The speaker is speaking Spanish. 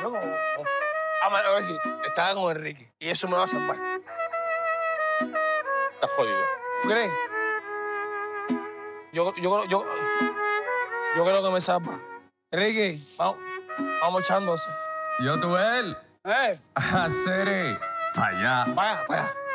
Luego, a ver si estaba con Enrique y eso me va a salvar. Estás jodido. ¿Tú crees? Yo creo que me salva. Enrique, vamos echándose. Yo, tú, él. ¡Eh! Hacer. Allá. Vaya, vaya.